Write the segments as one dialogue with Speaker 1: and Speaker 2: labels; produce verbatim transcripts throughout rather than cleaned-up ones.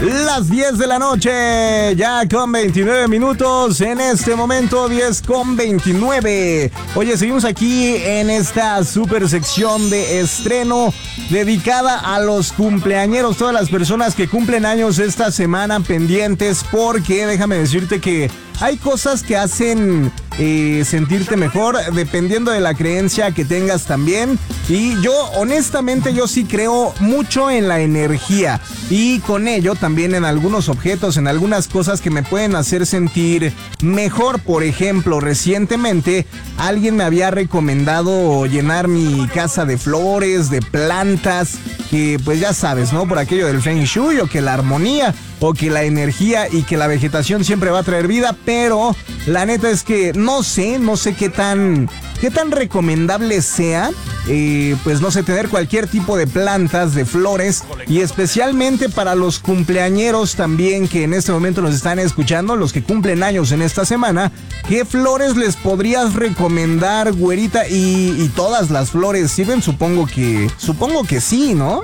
Speaker 1: Las diez de la noche, ya con veintinueve minutos, en este momento diez con veintinueve. Oye, seguimos aquí en esta super sección de estreno dedicada a los cumpleañeros, todas las personas que cumplen años esta semana pendientes, porque déjame decirte que hay cosas que hacen eh, sentirte mejor dependiendo de la creencia que tengas también. Y yo, honestamente, yo sí creo mucho en la energía. Y con ello también en algunos objetos, en algunas cosas que me pueden hacer sentir mejor. Por ejemplo, recientemente alguien me había recomendado llenar mi casa de flores, de plantas, que pues ya sabes, ¿no? Por aquello del Feng Shui, o que la armonía, o que la energía y que la vegetación siempre va a traer vida, pero la neta es que no sé, no sé qué tan, qué tan recomendable sea, eh, pues no sé, tener cualquier tipo de plantas, de flores, y especialmente para los cumpleañeros también que en este momento nos están escuchando, los que cumplen años en esta semana, ¿qué flores les podrías recomendar, güerita? Y, y todas las flores sirven, supongo que, supongo que sí, ¿no?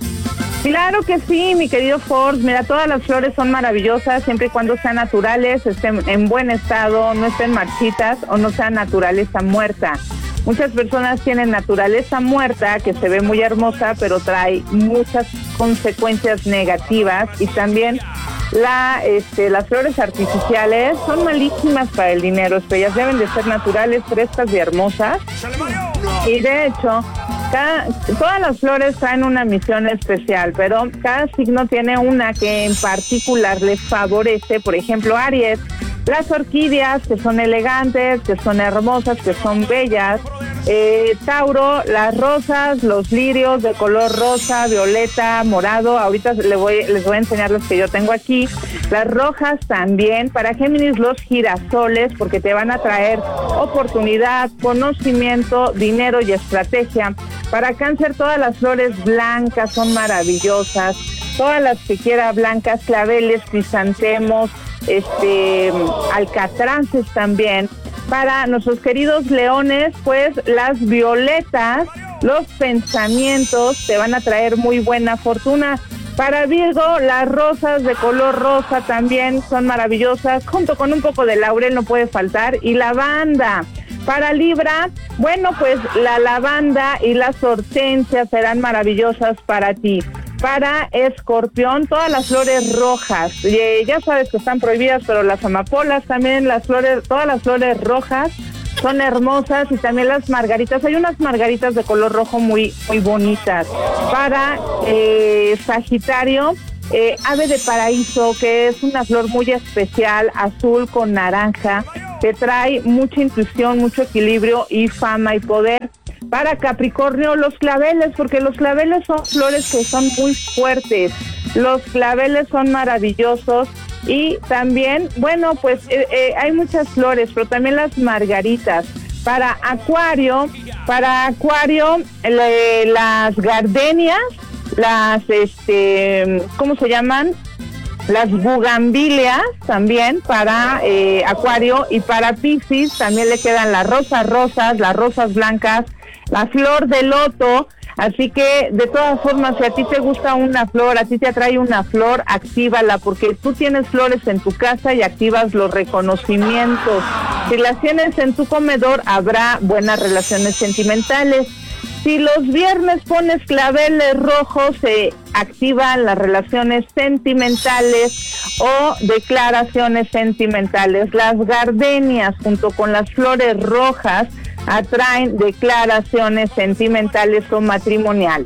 Speaker 2: Claro que sí, mi querido Ford. Mira, todas las flores son maravillosas siempre y cuando sean naturales, estén en buen estado, no estén marchitas o no sean naturaleza muerta. Muchas personas tienen naturaleza muerta que se ve muy hermosa, pero trae muchas consecuencias negativas, y también la, este, las flores artificiales son malísimas para el dinero. Ellas deben de ser naturales, frescas y hermosas. Y de hecho, Cada, todas las flores traen una misión especial, pero cada signo tiene una que en particular les favorece. Por ejemplo, Aries, las orquídeas, que son elegantes, que son hermosas, que son bellas. Eh, Tauro, las rosas, los lirios de color rosa, violeta, morado. Ahorita les voy, les voy a enseñar los que yo tengo aquí. Las rojas también. Para Géminis, los girasoles, porque te van a traer oportunidad, conocimiento, dinero y estrategia. Para Cáncer, todas las flores blancas son maravillosas. Todas las que quiera blancas, claveles, crisantemos, este, alcatraces también. Para nuestros queridos leones, pues las violetas, los pensamientos te van a traer muy buena fortuna. Para Virgo, las rosas de color rosa también son maravillosas, junto con un poco de laurel no puede faltar, y lavanda. Para Libra, bueno, pues la lavanda y las hortensias serán maravillosas para ti. Para Escorpión, todas las flores rojas, eh, ya sabes que están prohibidas, pero las amapolas también, las flores, todas las flores rojas son hermosas, y también las margaritas. Hay unas margaritas de color rojo muy, muy bonitas. Para eh, Sagitario, eh, ave de paraíso, que es una flor muy especial, azul con naranja, que trae mucha intuición, mucho equilibrio y fama y poder. Para Capricornio, los claveles, porque los claveles son flores que son muy fuertes. Los claveles son maravillosos. Y también, bueno, pues eh, eh, hay muchas flores, pero también las margaritas. Para Acuario, para Acuario, le, las gardenias, las, este, ¿cómo se llaman? Las bugambilias también para eh, Acuario. Y para Piscis también le quedan las rosas rosas, las rosas blancas, la flor de loto. Así que, de todas formas, si a ti te gusta una flor, a ti te atrae una flor, actívala, porque tú tienes flores en tu casa y activas los reconocimientos. Si las tienes en tu comedor, habrá buenas relaciones sentimentales. Si los viernes pones claveles rojos, se activan las relaciones sentimentales o declaraciones sentimentales. Las gardenias, junto con las flores rojas, atraen declaraciones sentimentales o matrimoniales.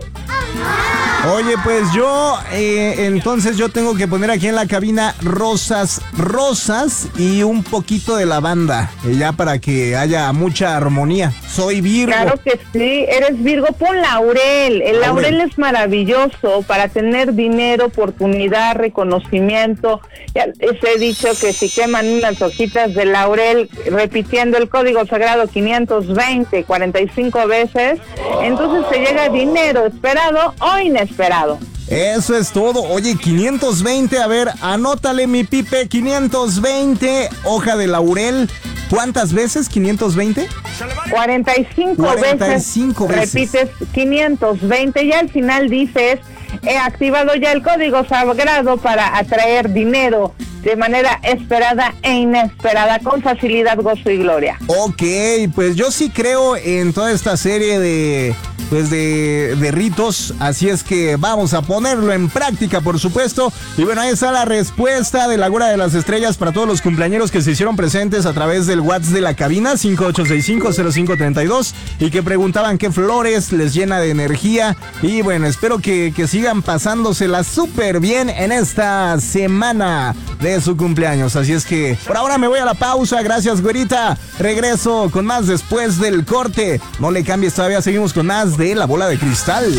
Speaker 1: Oye, pues yo, eh, entonces yo tengo que poner aquí en la cabina rosas, rosas y un poquito de lavanda, eh, ya para que haya mucha armonía. Soy Virgo.
Speaker 2: Claro que sí, eres Virgo, pon laurel. El laurel, laurel es maravilloso para tener dinero, oportunidad, reconocimiento. Ya les he dicho que si queman unas hojitas de laurel repitiendo el código sagrado quinientos veinte cuarenta y cinco veces, entonces te llega dinero esperado o inesperado.
Speaker 1: Eso es todo. Oye, quinientos veinte, a ver, anótale mi Pipe, quinientos veinte, hoja de laurel. ¿Cuántas veces? ¿quinientos veinte?
Speaker 2: cuarenta y cinco,
Speaker 1: cuarenta y cinco
Speaker 2: veces,
Speaker 1: veces.
Speaker 2: Repites quinientos veinte y al final dices, he activado ya el código sagrado para atraer dinero de manera esperada e inesperada, con facilidad, gozo y gloria.
Speaker 1: Ok, pues yo sí creo en toda esta serie de, pues de, de ritos, así es que vamos a ponerlo en práctica, por supuesto. Y bueno, ahí está la respuesta de la Güera de las Estrellas para todos los cumpleañeros que se hicieron presentes a través del WhatsApp de la cabina cinco ocho seis cinco cero cinco tres dos y que preguntaban qué flores les llena de energía. Y bueno, espero que, que sigan pasándosela súper bien en esta semana de su cumpleaños. Así es que por ahora me voy a la pausa. Gracias, güerita. Regreso con más después del corte. No le cambies, todavía seguimos con más de La Bola de Cristal.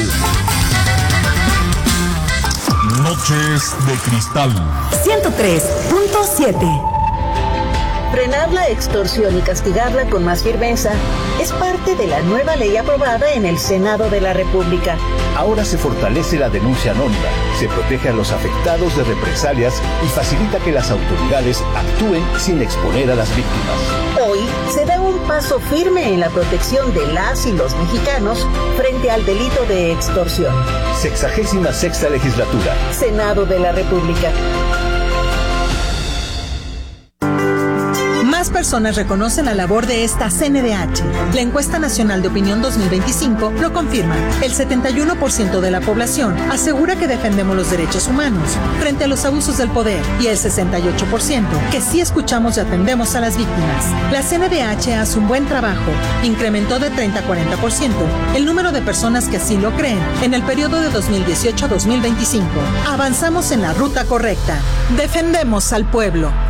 Speaker 3: Noches de Cristal.
Speaker 4: ciento tres punto siete.
Speaker 5: Frenar la extorsión y castigarla con más firmeza es parte de la nueva ley aprobada en el Senado de la República.
Speaker 6: Ahora se fortalece la denuncia anónima, se protege a los afectados de represalias y facilita que las autoridades actúen sin exponer a las víctimas.
Speaker 5: Hoy se da un paso firme en la protección de las y los mexicanos frente al delito de extorsión.
Speaker 6: Sexagésima sexta legislatura.
Speaker 5: Senado de la República.
Speaker 4: Más personas reconocen la labor de esta C N D H. La encuesta nacional de opinión dos mil veinticinco lo confirma. El setenta y uno por ciento de la población asegura que defendemos los derechos humanos frente a los abusos del poder y el sesenta y ocho por ciento que sí escuchamos y atendemos a las víctimas. La C N D H hace un buen trabajo. Incrementó de treinta a cuarenta por ciento el número de personas que así lo creen en el periodo de dos mil dieciocho a dos mil veinticinco. Avanzamos en la ruta correcta. Defendemos al pueblo.